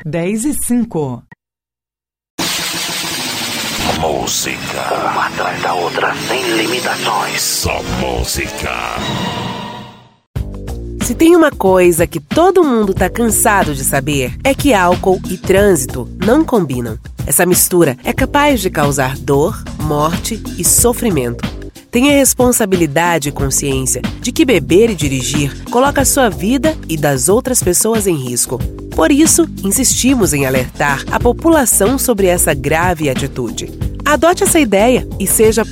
10:05. Música. Uma atrás da outra, sem limitações. Só música. Se tem uma coisa que todo mundo tá cansado de saber, é que álcool e trânsito não combinam. Essa mistura é capaz de causar dor, morte e sofrimento. Tenha responsabilidade e consciência de que beber e dirigir coloca a sua vida e das outras pessoas em risco. Por isso, insistimos em alertar a população sobre essa grave atitude. Adote essa ideia e seja